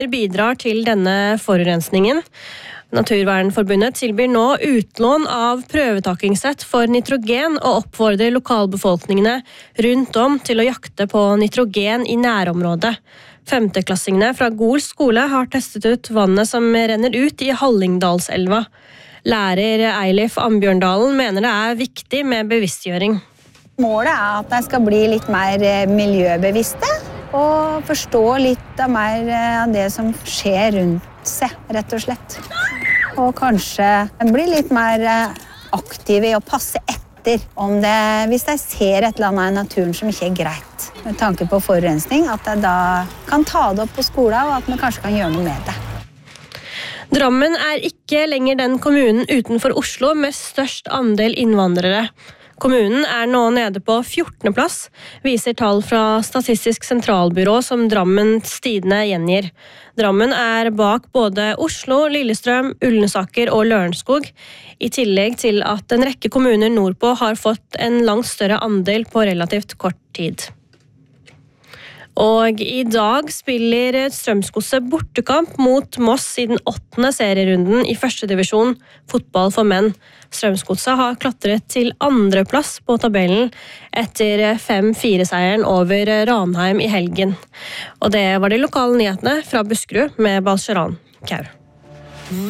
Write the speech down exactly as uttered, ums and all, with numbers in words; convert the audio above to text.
bidrar til denne forurensningen. Naturvernforbundet tilbyr nå utlån av prøvetakingsett for nitrogen og oppfordrer lokalbefolkningene rundt om til å jakte på nitrogen i nærområdet. Femteklassingene fra Gol skole har testet ut vannet som renner ut i Hallingdalselva. Lærer Eilif Ambjørndalen mener det er viktig med bevisstgjøring. Målet er at de skal bli litt mer miljøbevisste og forstå litt av mer av det som skjer rundt seg, rett og slett. Og kanskje bli litt mer aktive i å passe etter om det, hvis de ser et eller annet i naturen som ikke er greit. Med tanke på forurensning, at de da kan ta det opp på skolen, og at man kanskje kan gjøre noe med det. Drammen er ikke lenger den kommunen utenfor Oslo med størst andel innvandrere. Kommunen er nå nede på fjortende plass, viser tall fra Statistisk sentralbyrå som Drammens Tidende gjengir. Drammen er bak både Oslo, Lillestrøm, Ullensaker og Lørenskog, i tillegg til at en rekke kommuner nordpå har fått en langt større andel på relativt kort tid. Og i dag spiller Strømsgodset bortekamp mot Moss i den åttende serierunden i første divisjon fotball for menn. Strømsgodset har klatret til andre plass på tabellen etter fem fire seieren over Ranheim i helgen. Og det var de lokale nyhetene fra Buskerud med Balsharan Kau.